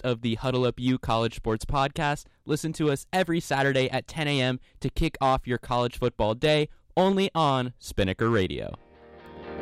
of the Huddle Up U College Sports Podcast. Listen to us every Saturday at 10 a.m. to kick off your college football day, only on Spinnaker Radio.